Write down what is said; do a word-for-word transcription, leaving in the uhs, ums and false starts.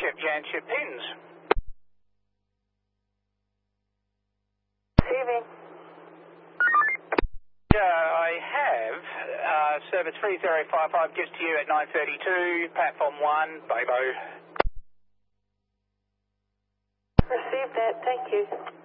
Ship Jan Ship Pins. Receiving. Uh, I have uh, service three zero five five gives to you at nine thirty-two, platform one, Bobo. Received that, thank you.